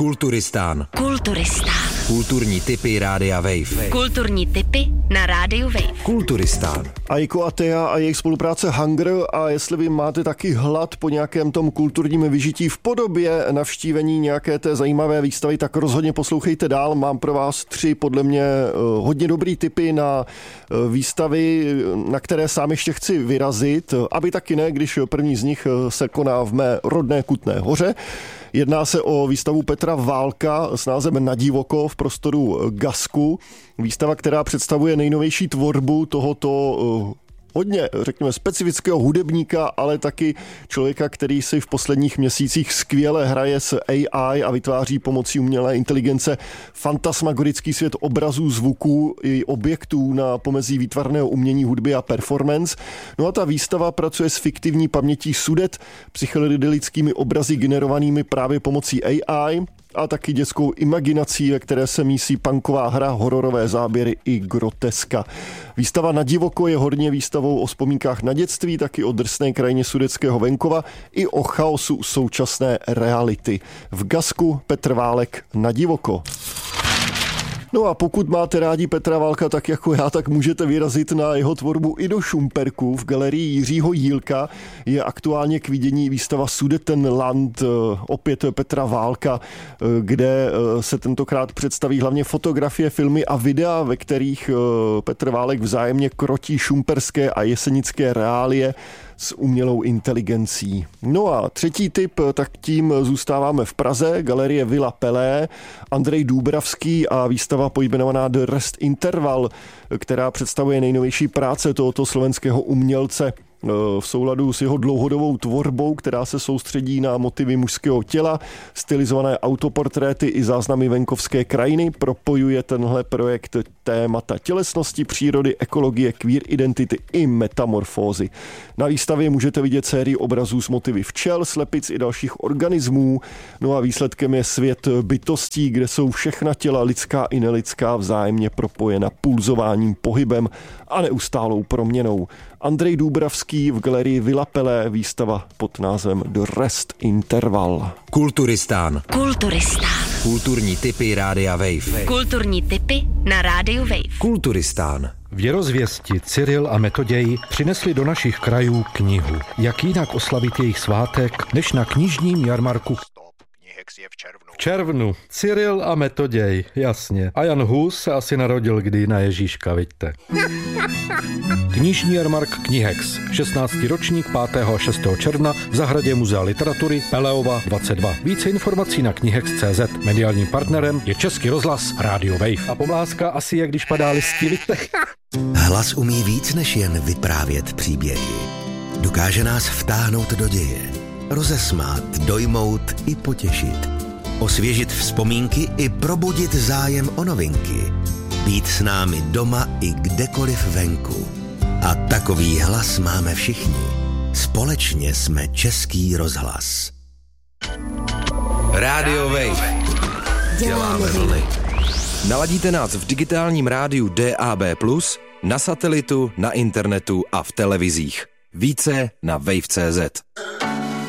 Kulturistán. Kulturní tipy Rádia Wave. Kulturní tipy na Rádiu Wave. Kulturistán. Aiko a Thea a jejich spolupráce Hunger, a jestli vy máte taky hlad po nějakém tom kulturním vyžití v podobě navštívení nějaké té zajímavé výstavy, tak rozhodně poslouchejte dál. Mám pro vás 3 podle mě hodně dobrý tipy na výstavy, na které sám ještě chci vyrazit, aby taky ne, když první z nich se koná v mé rodné Kutné Hoře. Jedná se o výstavu Petra Válka s názvem Na divoko v prostoru Gasku. Výstava, která představuje nejnovější tvorbu tohoto hodně, řekněme, specifického hudebníka, ale taky člověka, který si v posledních měsících skvěle hraje s AI a vytváří pomocí umělé inteligence fantasmagorický svět obrazů, zvuků i objektů na pomezí výtvarného umění, hudby a performance. No a ta výstava pracuje s fiktivní pamětí sudet, psychedelickými obrazy generovanými právě pomocí AI a taky dětskou imaginací, ve které se mísí punková hra, hororové záběry i groteska. Výstava Na divoko je hodně výstavou o vzpomínkách na dětství, taky o drsné krajině sudetského venkova i o chaosu současné reality. V Gasku Petr Válek Na divoko. No a pokud máte rádi Petra Válka tak jako já, tak můžete vyrazit na jeho tvorbu i do Šumperku. V galerii Jiřího Jílka je aktuálně k vidění výstava Sudetenland, opět Petra Válka, kde se tentokrát představí hlavně fotografie, filmy a videa, ve kterých Petr Válek vzájemně krotí šumperské a jesenické reálie s umělou inteligencí. No a 3. tip, tak tím zůstáváme v Praze, galerie Villa Pelé, Andrej Dúbravský a výstava pojmenovaná The Rest Interval, která představuje nejnovější práce tohoto slovenského umělce v souladu s jeho dlouhodobou tvorbou, která se soustředí na motivy mužského těla, stylizované autoportréty i záznamy venkovské krajiny. Propojuje tenhle projekt témata tělesnosti, přírody, ekologie, queer identity i metamorfózy. Na výstavě můžete vidět sérii obrazů s motivy včel, slepic i dalších organismů. No a výsledkem je svět bytostí, kde jsou všechna těla, lidská i nelidská, vzájemně propojena pulzováním, pohybem a neustálou proměnou. Andrej Dúbravský v galerii Villa Pelé, výstava pod názvem The Rest Interval. Kulturistán. Kulturní tipy Rádia Wave. Kulturní tipy na Rádiu Wave. Kulturistán. Věrozvěsti Cyril a Metoděj přinesli do našich krajů knihu. Jak jinak oslavit jejich svátek, než na knižním jarmarku v červnu. Cyril a Metoděj, jasně. A Jan Hus se asi narodil kdy na Ježíška, vidíte. Knižní jarmark Knihex, 16. ročník 5. a 6. června v zahradě Muzea literatury Peleova 22. Více informací na knihex.cz. Mediálním partnerem je Český rozhlas Rádio Wave. A pomlázka asi jak když padá listí, vidíte. Hlas umí víc než jen vyprávět příběhy. Dokáže nás vtáhnout do děje, rozesmát, dojmout i potěšit, osvěžit vzpomínky i probudit zájem o novinky, být s námi doma i kdekoliv venku. A takový hlas máme všichni. Společně jsme Český rozhlas. Rádio Wave. Děláme vlny. Naladíte nás v digitálním rádiu DAB+, na satelitu, na internetu a v televizích. Více na wave.cz.